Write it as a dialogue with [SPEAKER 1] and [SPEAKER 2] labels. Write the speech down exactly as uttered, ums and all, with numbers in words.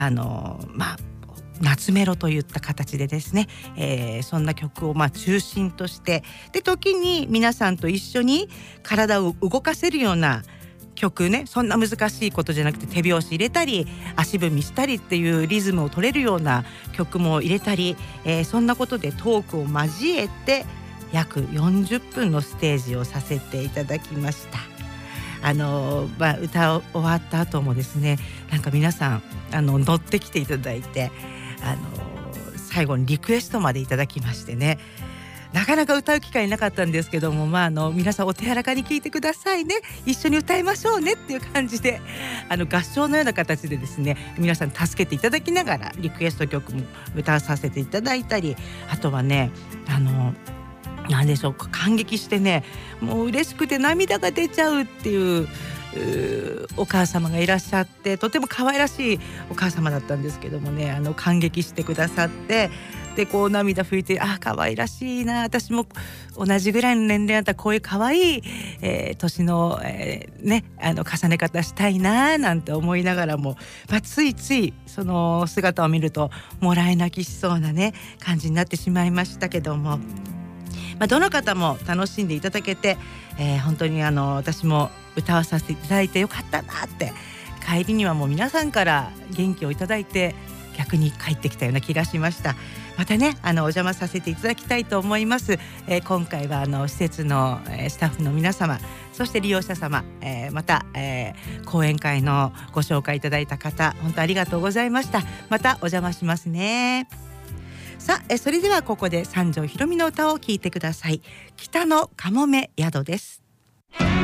[SPEAKER 1] あのまあ夏メロといった形でですね、えー、そんな曲をまあ中心として、で時に皆さんと一緒に体を動かせるような曲ね、そんな難しいことじゃなくて手拍子入れたり足踏みしたりっていうリズムを取れるような曲も入れたり、えー、そんなことでトークを交えて約よんじゅっぷんのステージをさせていただきました。あのまあ、歌を終わった後もですね、なんか皆さんあの乗ってきていただいて、あの最後にリクエストまでいただきましてね、なかなか歌う機会なかったんですけども、まあ、あの皆さんお手柔らかに聴いてくださいね、一緒に歌いましょうねっていう感じで、あの合唱のような形でですね、皆さん助けていただきながらリクエスト曲も歌わさせていただいたり、あとはね、あのなんでしょう、感激してね、もう嬉しくて涙が出ちゃうっていうお母様がいらっしゃって、とても可愛らしいお母様だったんですけどもね、あの感激してくださって、でこう涙拭いて、あ可愛らしいな、私も同じぐらいの年齢だったらこういう可愛い、えー、年の、えー、ねあの重ね方したいななんて思いながらも、まあ、ついついその姿を見るともらい泣きしそうなね感じになってしまいましたけども、まあ、どの方も楽しんでいただけて、えー、本当にあの私も歌わさせていただいてよかったなって、帰りにはもう皆さんから元気をいただいて逆に帰ってきたような気がしました。またねあのお邪魔させていただきたいと思います。えー、今回はあの施設の、えー、スタッフの皆様、そして利用者様、えー、また、えー、講演会のご紹介いただいた方、本当ありがとうございました。またお邪魔しますね。さあ、えそれではここで三条ひろみの歌を聴いてください。北のかもめ宿です。